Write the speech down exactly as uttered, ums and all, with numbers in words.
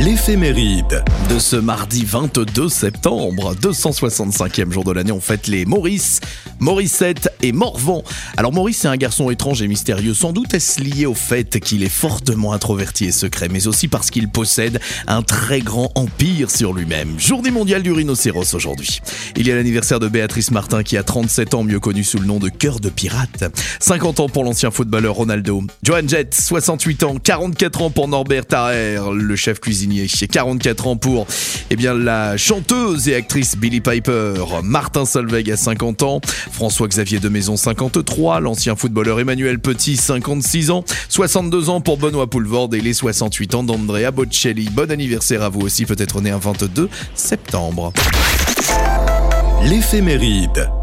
L'éphéméride de ce mardi vingt-deux septembre, deux cent soixante-cinquième jour de l'année, on fête les Maurice, Morissette et Morvan. Alors Maurice, c'est un garçon étrange et mystérieux. Sans doute est-ce lié au fait qu'il est fortement introverti et secret, mais aussi parce qu'il possède un très grand empire sur lui-même. Journée mondiale du rhinocéros aujourd'hui. Il y a l'anniversaire de Béatrice Martin qui a trente-sept ans, mieux connue sous le nom de Cœur de Pirate. cinquante ans pour l'ancien footballeur Ronaldo. Joan Jett, soixante-huit ans. quarante-quatre ans pour Norbert Tarrer, le chef cuisinier. quarante-quatre ans pour eh bien, la chanteuse et actrice Billie Piper. Martin Solveig a cinquante ans. François-Xavier de Maison, cinquante-trois. L'ancien footballeur Emmanuel Petit, cinquante-six ans. soixante-deux ans pour Benoît Poelvoorde et les soixante-huit ans d'Andrea Bocelli. Bon anniversaire à vous aussi, peut-être né un vingt-deux septembre. L'éphéméride.